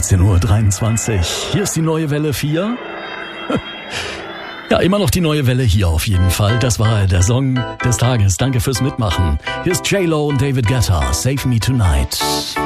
17:23 Uhr. Hier ist die neue Welle 4. Ja, immer noch die neue Welle hier auf jeden Fall. Das war der Song des Tages. Danke fürs Mitmachen. Hier ist J-Lo und David Guetta. Save Me Tonight.